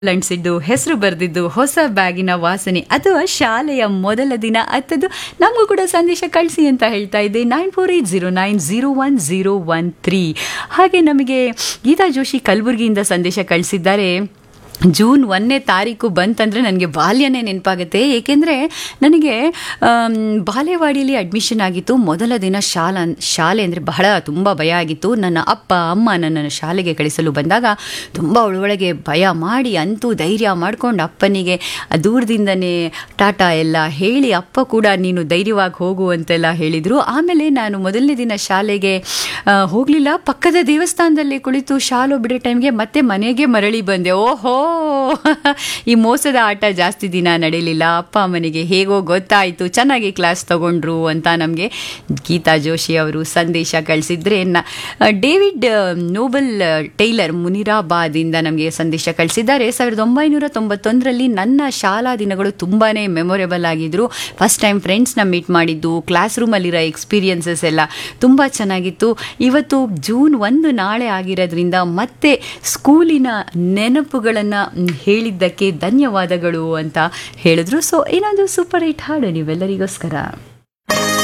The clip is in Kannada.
ಲಂಡ್ಸಿದ್ದು ಹೆಸರು ಬರೆದಿದ್ದು ಹೊಸ ಬ್ಯಾಗಿನ ವಾಸನೆ ಅಥವಾ ಶಾಲೆಯ ಮೊದಲ ದಿನ ಅತ್ತದ್ದು ನಮಗೂ ಕೂಡ ಸಂದೇಶ ಕಳಿಸಿ ಅಂತ ಹೇಳ್ತಾ ಇದ್ದೆ 9480901013 ಹಾಗೆ ನಮಗೆ ಗೀತಾ ಜೋಶಿ ಕಲಬುರಗಿಯಿಂದ ಸಂದೇಶ ಕಳಿಸಿದ್ದಾರೆ. ಜೂನ್ 1ನೇ ತಾರೀಕು ಬಂತಂದರೆ ನನಗೆ ಬಾಲ್ಯನೇ ನೆನಪಾಗುತ್ತೆ. ಏಕೆಂದರೆ ನನಗೆ ಬಾಲೆವಾಡಿಯಲ್ಲಿ ಅಡ್ಮಿಷನ್ ಆಗಿತ್ತು. ಮೊದಲ ದಿನ ಶಾಲೆ ಅಂದರೆ ತುಂಬ ಭಯ ಆಗಿತ್ತು. ನನ್ನ ಅಪ್ಪ ಅಮ್ಮ ನನ್ನನ್ನು ಶಾಲೆಗೆ ಕಳಿಸಲು ಬಂದಾಗ ತುಂಬ ಒಳಗೆ ಭಯ ಮಾಡಿ ಅಂತೂ ಧೈರ್ಯ ಮಾಡಿಕೊಂಡು ಅಪ್ಪನಿಗೆ ದೂರದಿಂದನೇ ಟಾಟಾ ಎಲ್ಲ ಹೇಳಿ ಅಪ್ಪ ಕೂಡ ನೀನು ಧೈರ್ಯವಾಗಿ ಹೋಗು ಅಂತೆಲ್ಲ ಹೇಳಿದರು. ಆಮೇಲೆ ನಾನು ಮೊದಲನೇ ದಿನ ಶಾಲೆಗೆ ಹೋಗಲಿಲ್ಲ. ಪಕ್ಕದ ದೇವಸ್ಥಾನದಲ್ಲಿ ಕುಳಿತು ಶಾಲೆ ಬಿಡೋ ಟೈಮ್ಗೆ ಮತ್ತೆ ಮನೆಗೆ ಮರಳಿ ಬಂದೆ. ಓಹೋ, ಈ ಮೋಸದ ಆಟ ಜಾಸ್ತಿ ದಿನ ನಡೆಯಲಿಲ್ಲ. ಅಪ್ಪ ಅಮ್ಮನಿಗೆ ಹೇಗೋ ಗೊತ್ತಾಯಿತು, ಚೆನ್ನಾಗಿ ಕ್ಲಾಸ್ ತಗೊಂಡ್ರು ಅಂತ ನಮಗೆ ಗೀತಾ ಜೋಶಿ ಅವರು ಸಂದೇಶ ಕಳಿಸಿದ್ರೆ. ಡೇವಿಡ್ ನೋಬಲ್ ಟೈಲರ್ ಮುನಿರಾಬಾದಿಂದ ನಮಗೆ ಸಂದೇಶ ಕಳಿಸಿದ್ದಾರೆ. 1991ರಲ್ಲಿ ನನ್ನ ಶಾಲಾ ದಿನಗಳು ತುಂಬಾ ಮೆಮೊರೇಬಲ್ ಆಗಿದ್ರು. ಫಸ್ಟ್ ಟೈಮ್ ಫ್ರೆಂಡ್ಸ್ನ ಮೀಟ್ ಮಾಡಿದ್ದು, ಕ್ಲಾಸ್ ರೂಮಲ್ಲಿರೋ ಎಕ್ಸ್ಪೀರಿಯನ್ಸಸ್ ಎಲ್ಲ ತುಂಬ ಚೆನ್ನಾಗಿತ್ತು. ಇವತ್ತು ಜೂನ್ 1 ನಾಳೆ ಆಗಿರೋದ್ರಿಂದ ಮತ್ತೆ ಸ್ಕೂಲಿನ ನೆನಪುಗಳನ್ನು ಹೇಳಿದ್ದಕ್ಕೆ ಧನ್ಯವಾದಗಳು ಅಂತ ಹೇಳಿದ್ರು. ಸೊ ಇನ್ನೊಂದು ಸೂಪರ್ ಹಿಟ್ ಹಾಡು ನೀವೆಲ್ಲರಿಗೋಸ್ಕರ.